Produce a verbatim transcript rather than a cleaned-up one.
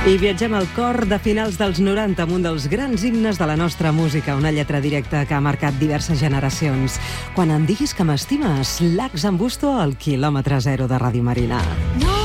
I viatgem al cor de finals dels noranta amb un dels grans himnes de la nostra música, una lletra directa que ha marcat diverses generacions. Quan em diguis que m'estimes, Lacs en Busto al quilòmetre zero de Ràdio Marina. No.